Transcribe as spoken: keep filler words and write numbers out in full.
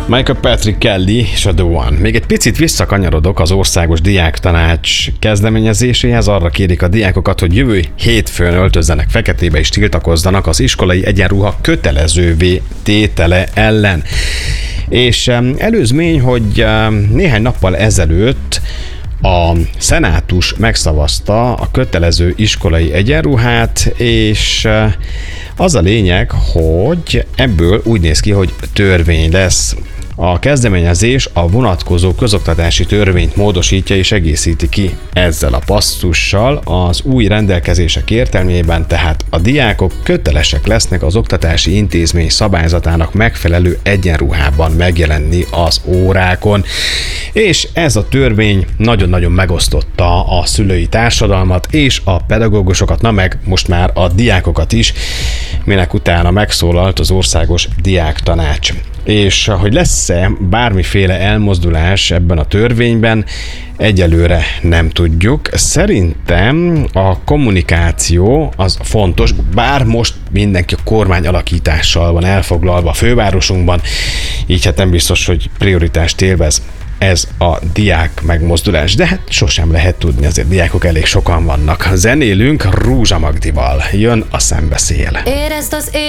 Michael Patrick Kelly és a The One. Még egy picit visszakanyarodok az Országos Diáktanács kezdeményezéséhez. Arra kérik a diákokat, hogy jövő hétfőn öltözzenek feketébe és tiltakozzanak az iskolai egyenruha kötelezővé tétele ellen. És előzmény, hogy néhány nappal ezelőtt a szenátus megszavazta a kötelező iskolai egyenruhát, és az a lényeg, hogy ebből úgy néz ki, hogy törvény lesz. A kezdeményezés a vonatkozó közoktatási törvényt módosítja és egészíti ki ezzel a passzussal. Az új rendelkezések értelmében tehát a diákok kötelesek lesznek az oktatási intézmény szabályzatának megfelelő egyenruhában megjelenni az órákon. És ez a törvény nagyon-nagyon megosztotta a szülői társadalmat és a pedagógusokat, na meg most már a diákokat is, minek utána megszólalt az Országos Diáktanács. És hogy lesz-e bármiféle elmozdulás ebben a törvényben, egyelőre nem tudjuk. Szerintem a kommunikáció az fontos, bár most mindenki a kormány alakítással van elfoglalva a fővárosunkban, így hát nem biztos, hogy prioritást élvez ez a diák megmozdulás, de hát sosem lehet tudni, azért diákok elég sokan vannak. Zenélünk Rúzsa Magdival, jön a Szembeszél. Érezd az